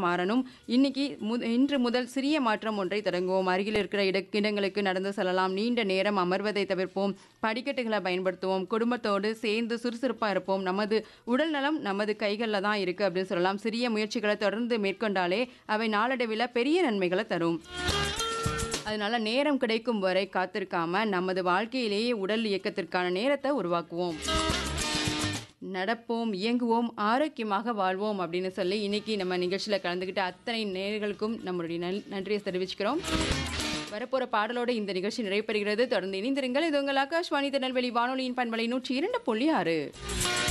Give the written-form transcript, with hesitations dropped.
மாறணும். இன்று முதல் சிறிய மாற்றம் ஒன்றை தொடங்குவோம். அருகில் இருக்கிற இடங்களுக்கு நடந்து செல்லலாம். நீண்ட நேரம் அமர்வதை தவிர்ப்போம். படிக்கட்டுகளை பயன்படுத்துவோம். குடும்பத்தோடு சேர்ந்து சுறுசுறுப்பா இருப்போம். நமது உடல் நலம் நமது கைகள்ல தான் இருக்கு அப்படின்னு சொல்லலாம். சிறிய முயற்சிகளை தொடர்ந்து மேற்கொண்டாலே அவை நாளடைவில் பெரிய நன்மைகளை தரும். அதனால நேரம் கிடைக்கும் வரை காத்திருக்காம நமது வாழ்க்கையிலேயே உடல் இயக்கத்திற்கான நேரத்தை உருவாக்குவோம். நடப்போம், இயங்குவோம், ஆரோக்கியமாக வாழ்வோம் அப்படின்னு சொல்லி இன்னைக்கு நம்ம நிகழ்ச்சியில் கலந்துக்கிட்ட அத்தனை நேயர்களுக்கும் நம்மளுடைய நன்றியை தெரிவிச்சுக்கிறோம். வரப்போற பாடலோடு இந்த நிகழ்ச்சி நிறைவு பெறுகிறது. தொடர்ந்து இணைந்திருங்கள். இது உங்கள் ஆகாஷ்வாணி திருநெல்வேலி வானொலியின் பண்பலை 102.6.